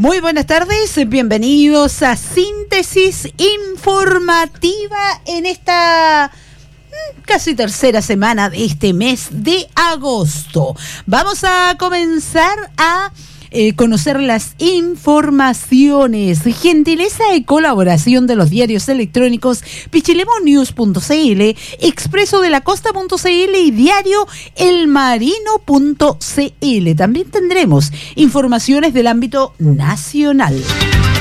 Muy buenas tardes, bienvenidos a Síntesis Informativa en esta casi tercera semana de este mes de agosto. Vamos a comenzar a conocer las informaciones, gentileza y colaboración de los diarios electrónicos pichilemonnews.cl, Expreso de la Costa.cl y diario elmarino.cl. También tendremos informaciones del ámbito nacional.